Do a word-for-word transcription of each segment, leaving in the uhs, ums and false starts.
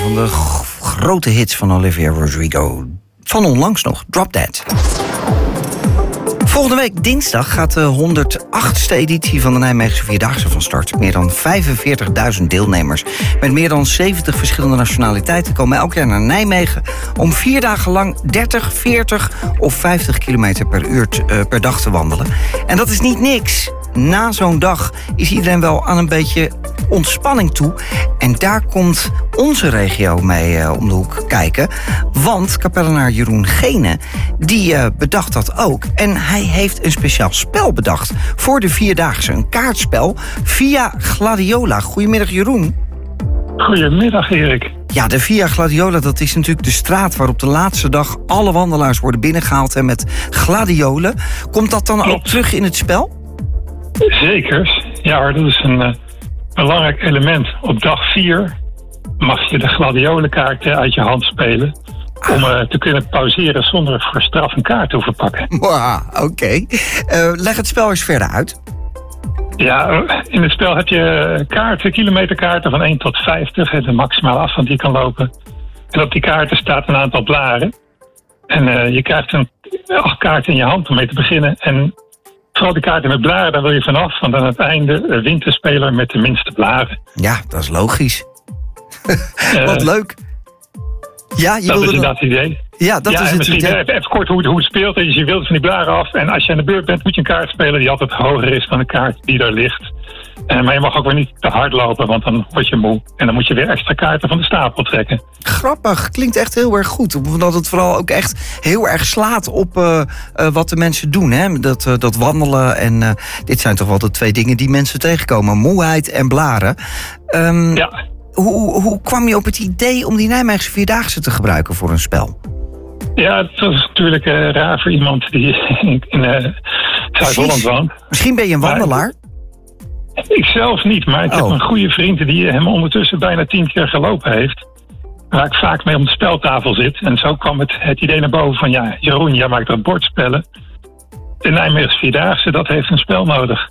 van de g- grote hits van Olivia Rodrigo. Van onlangs nog, Drop Dead. Volgende week dinsdag gaat de honderdachtste editie van de Nijmeegse Vierdaagse van start. Meer dan vijfenveertigduizend deelnemers met meer dan zeventig verschillende nationaliteiten komen elk jaar naar Nijmegen om vier dagen lang dertig, veertig of vijftig kilometer per uur t, uh, per dag te wandelen. En dat is niet niks. Na zo'n dag is iedereen wel aan een beetje ontspanning toe. En daar komt onze regio mee uh, om de hoek kijken. Want kapellenaar Jeroen Gene, die uh, bedacht dat ook. En hij heeft een speciaal spel bedacht voor de Vierdaagse. Een kaartspel via Gladiola. Goedemiddag Jeroen. Goedemiddag Erik. Ja, de Via Gladiola, dat is natuurlijk de straat waarop de laatste dag alle wandelaars worden binnengehaald en met gladiolen. Komt dat dan ook terug in het spel? Zeker. Ja, dat is een uh, belangrijk element. Op dag vier mag je de gladiolenkaarten uit je hand spelen om uh, te kunnen pauzeren zonder voor straf een kaart te hoeven pakken. Wow, oké. Okay. Uh, leg het spel eens verder uit. Ja, in het spel heb je kaarten, kilometerkaarten van één tot vijftig. De maximale afstand die je kan lopen. En op die kaarten staat een aantal blaren. En uh, je krijgt een, acht kaarten in je hand om mee te beginnen. En vooral die kaarten met blaren, daar wil je vanaf. Want aan het einde wint de speler met de minste blaren. Ja, dat is logisch. uh, Wat leuk. Ja, je dat is inderdaad het idee. Ja, dat ja, is en het misschien idee. Even, even kort hoe, hoe het speelt. Dus je wilt van die blaren af. En als je aan de beurt bent, moet je een kaart spelen die altijd hoger is dan de kaart die daar ligt. Uh, maar je mag ook weer niet te hard lopen, want dan word je moe. En dan moet je weer extra kaarten van de stapel trekken. Grappig, klinkt echt heel erg goed. Omdat het vooral ook echt heel erg slaat op uh, uh, wat de mensen doen. Hè? Dat, uh, dat wandelen en uh, dit zijn toch wel de twee dingen die mensen tegenkomen. Moeheid en blaren. Um, ja. Hoe, hoe kwam je op het idee om die Nijmeegse Vierdaagse te gebruiken voor een spel? Ja, het was natuurlijk uh, raar voor iemand die in, in uh, Zuid-Holland woont. Misschien ben je een wandelaar? Maar, ik zelf niet, maar ik oh. heb een goede vriend die hem ondertussen bijna tien keer gelopen heeft. Waar ik vaak mee om de speltafel zit. En zo kwam het, het idee naar boven van, ja, Jeroen, jij maakt er bordspellen. De Nijmeegse Vierdaagse, dat heeft een spel nodig.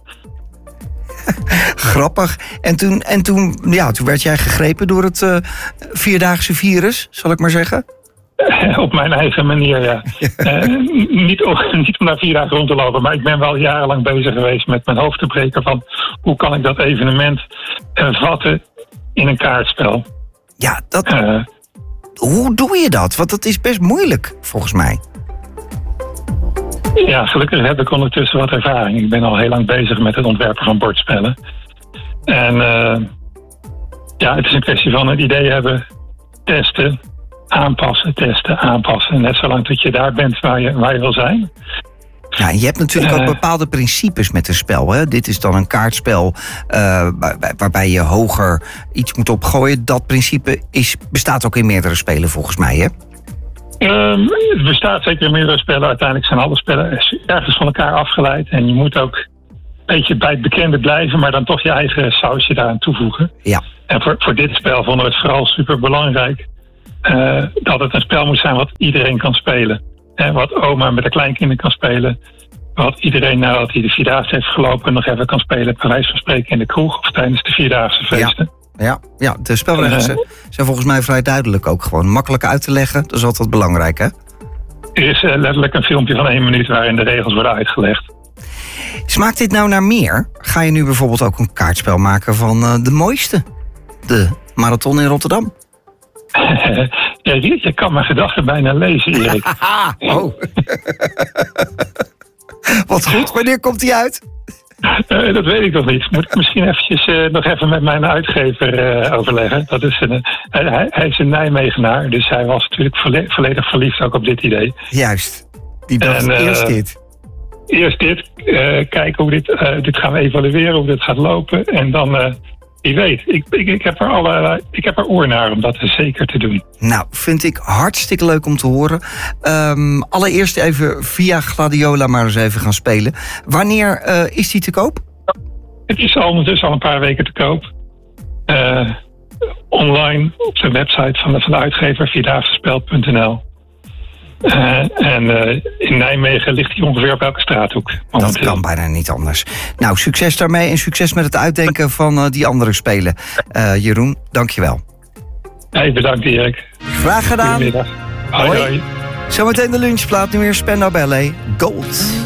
Grappig. En toen, en toen, ja, toen werd jij gegrepen door het uh, Vierdaagse virus, zal ik maar zeggen? Op mijn eigen manier, ja. uh, niet, niet om naar vier dagen rond te lopen, maar ik ben wel jarenlang bezig geweest met mijn hoofd te breken van hoe kan ik dat evenement uh, vatten in een kaartspel. Ja, dat, uh, hoe doe je dat? Want dat is best moeilijk, volgens mij. Ja, gelukkig heb ik ondertussen wat ervaring. Ik ben al heel lang bezig met het ontwerpen van bordspellen. En uh, ja, het is een kwestie van het idee hebben, testen, aanpassen, testen, aanpassen. Net zolang tot je daar bent waar je, waar je wil zijn. Ja, en je hebt natuurlijk uh, ook bepaalde principes met een spel. Hè? Dit is dan een kaartspel uh, waar, waarbij je hoger iets moet opgooien. Dat principe is, bestaat ook in meerdere spelen volgens mij, hè? Um, het bestaat zeker in meerdere spellen. Uiteindelijk zijn alle spellen ergens van elkaar afgeleid. En je moet ook een beetje bij het bekende blijven, maar dan toch je eigen sausje daaraan toevoegen. Ja. En voor, voor dit spel vonden we het vooral super belangrijk uh, dat het een spel moet zijn wat iedereen kan spelen. En wat oma met de kleinkinderen kan spelen. Wat iedereen nadat hij de Vierdaagse heeft gelopen nog even kan spelen, bij wijze van spreken in de kroeg of tijdens de Vierdaagse feesten. Ja. Ja, ja, de spelregels uh, zijn volgens mij vrij duidelijk ook gewoon. Makkelijk uit te leggen, dat is altijd belangrijk, hè? Er is uh, letterlijk een filmpje van één minuut waarin de regels worden uitgelegd. Smaakt dit nou naar meer? Ga je nu bijvoorbeeld ook een kaartspel maken van uh, de mooiste? De marathon in Rotterdam? ja, je, je kan mijn gedachten bijna lezen, Erik. oh. Wat goed, wanneer komt die uit? Uh, dat weet ik nog niet. Moet ik misschien eventjes uh, nog even met mijn uitgever uh, overleggen. Dat is een, uh, hij, hij is een Nijmegenaar, dus hij was natuurlijk volle, volledig verliefd ook op dit idee. Juist, die dacht en, uh, eerst dit. Eerst dit, uh, kijken hoe dit, uh, dit gaan we evalueren, hoe dit gaat lopen. En dan, uh, wie weet, ik, ik, ik, heb er alle, ik heb er oor naar om dat zeker te doen. Nou, vind ik hartstikke leuk om te horen. Um, allereerst even via Gladiola maar eens even gaan spelen. Wanneer uh, is die te koop? Het is al ondertussen al een paar weken te koop. Uh, online op de website van de, van de uitgever vierdaagse punt n l. Uh, en uh, in Nijmegen ligt hij ongeveer op elke straathoek. Dat kan bijna niet anders. Nou, succes daarmee en succes met het uitdenken van uh, die andere spelen. Uh, Jeroen, dankjewel. Hey, bedankt Erik. Graag gedaan. Goedemiddag. Hoi, Hoi. hoi. Zometeen de lunchplaat, nu weer Spandau Ballet, Gold.